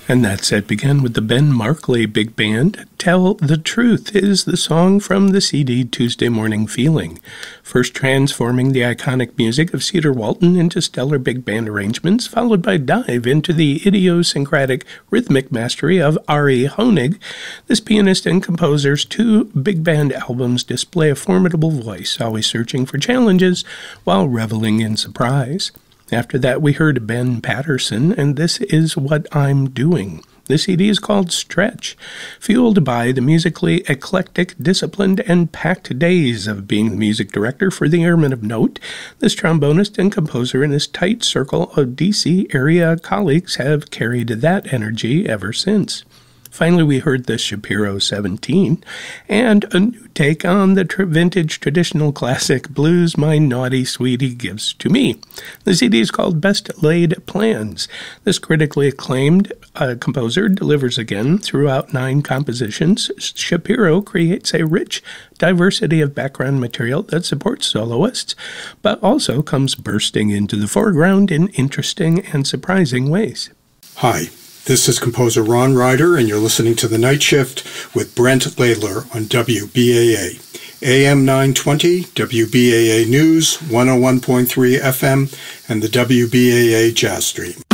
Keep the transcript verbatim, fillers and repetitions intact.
And that set began with the Ben Markley Big Band. Tell the Truth is the song from the C D Tuesday Morning Feeling, first transforming the iconic music of Cedar Walton into stellar big band arrangements, followed by dive into the idiosyncratic rhythmic mastery of Ari Honig. This pianist and composer's two big band albums display a formidable voice, always searching for challenges while reveling in surprise. After that, we heard Ben Patterson, and This Is What I'm Doing. The C D is called Stretch, fueled by the musically eclectic, disciplined, and packed days of being the music director for the Airmen of Note. This trombonist and composer and his tight circle of D C area colleagues have carried that energy ever since. Finally, we heard the Shapiro seventeen, and a new take on the tr- vintage traditional classic Blues My Naughty Sweetie Gives to Me. The C D is called Best Laid Plans. This critically acclaimed uh, composer delivers again throughout nine compositions. Shapiro creates a rich diversity of background material that supports soloists, but also comes bursting into the foreground in interesting and surprising ways. Hi. This is composer Ron Ryder, and you're listening to The Night Shift with Brent Laidler on W B A A. A M nine twenty, W B A A News, one oh one point three F M, and the W B A A Jazz Stream.